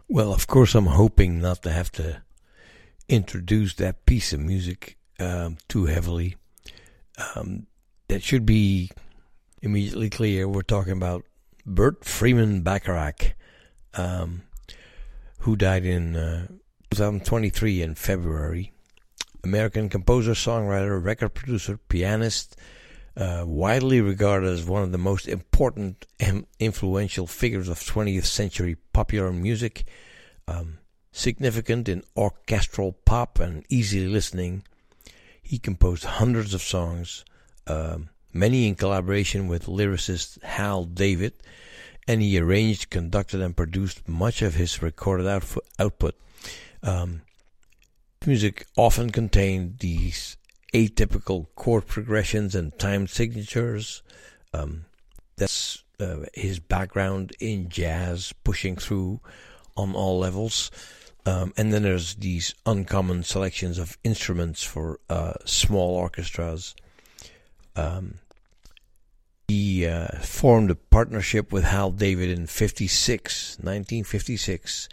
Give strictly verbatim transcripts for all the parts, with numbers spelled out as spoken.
Well, of course, I'm hoping not to have to introduce that piece of music um, too heavily. Um, that should be immediately clear. We're talking about Burt Freeman Bacharach, um, who died in uh, twenty twenty-three in February. American composer, songwriter, record producer, pianist, uh, widely regarded as one of the most important and influential figures of twentieth century popular music, um, significant in orchestral pop and easy listening. He composed hundreds of songs, um, many in collaboration with lyricist Hal David, and he arranged, conducted, and produced much of his recorded outf- output. Um, music often contained these atypical chord progressions and time signatures. Um, that's uh, his background in jazz, pushing through on all levels. Um, and then there's these uncommon selections of instruments for uh, small orchestras. Um, he uh, formed a partnership with Hal David in fifty-six, nineteen fifty-six.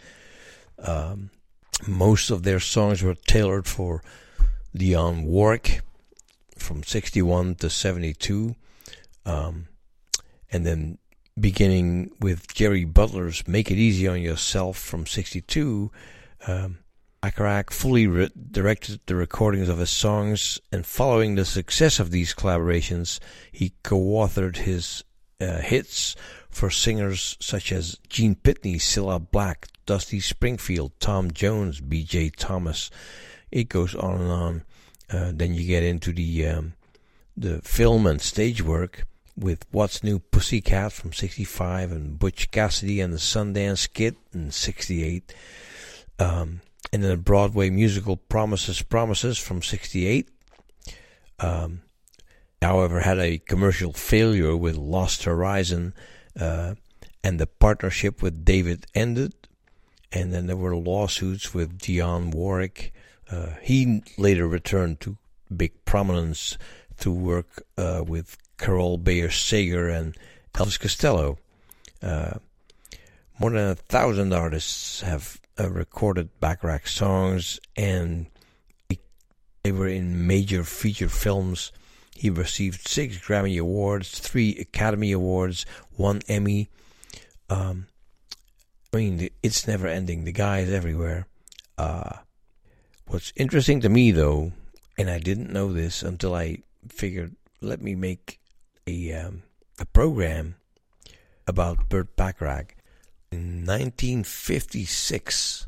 Um, most of their songs were tailored for Dionne Warwick from sixty-one to seventy-two. Um, and then beginning with Jerry Butler's Make It Easy on Yourself from sixty-two, um, Bacharach fully re- directed the recordings of his songs, and following the success of these collaborations, he co-authored his uh, hits for singers such as Gene Pitney, Cilla Black, Dusty Springfield, Tom Jones, B J Thomas. It goes on and on. Uh, then you get into the um, the film and stage work with What's New Pussycat from sixty-five and Butch Cassidy and the Sundance Kid in sixty-eight. Um, and then the Broadway musical Promises, Promises from sixty-eight. Um, however, had a commercial failure with Lost Horizon, uh, and the partnership with David ended. And then there were lawsuits with Dionne Warwick. Uh, he later returned to big prominence through work uh, with Carole Bayer Sager and Elvis Costello. Uh, more than a thousand artists have uh, recorded Bacharach songs, and they were in major feature films. He received six Grammy Awards, three Academy Awards, one Emmy. Um, I mean, it's never ending. The guy is everywhere. Uh, what's interesting to me, though, and I didn't know this until I figured, let me make a um, a program about Burt Bacharach. In nineteen fifty-six,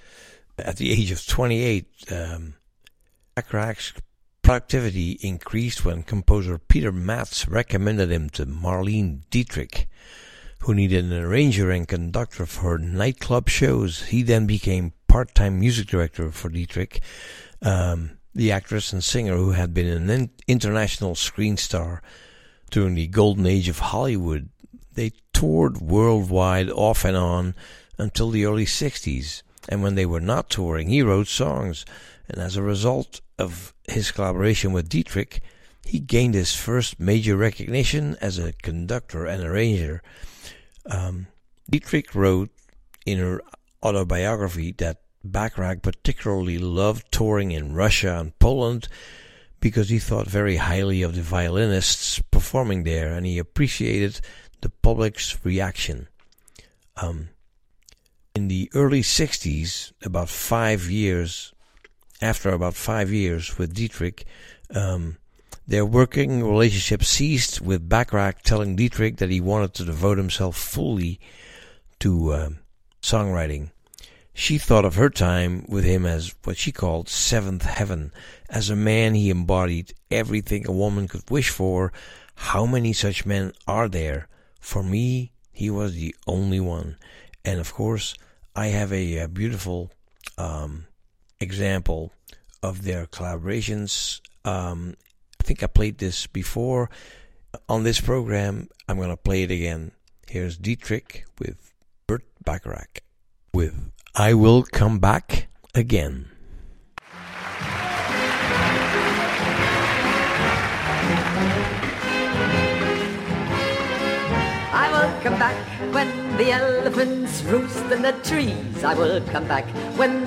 at the age of twenty-eight, um, Bacharach's productivity increased when composer Peter Matz recommended him to Marlene Dietrich, who needed an arranger and conductor for nightclub shows. He then became part-time music director for Dietrich, um, the actress and singer who had been an in- international screen star during the golden age of Hollywood. They toured worldwide off and on until the early sixties, and when they were not touring, he wrote songs. And as a result of his collaboration with Dietrich, he gained his first major recognition as a conductor and arranger. Um, Dietrich wrote in her autobiography that Bacharach particularly loved touring in Russia and Poland because he thought very highly of the violinists performing there, and he appreciated the public's reaction. Um, in the early sixties, about five years, after about five years with Dietrich, um, their working relationship ceased, with Bacharach telling Dietrich that he wanted to devote himself fully to um, songwriting. She thought of her time with him as what she called seventh heaven. As a man, he embodied everything a woman could wish for. How many such men are there? For me, he was the only one. And of course, I have a, a beautiful um, example of their collaborations. Um, I think I played this before on this program. I'm going to play it again. Here's Dietrich with Burt Bacharach with I Will Come Back Again. I will come back when the elephants roost in the trees. I will come back when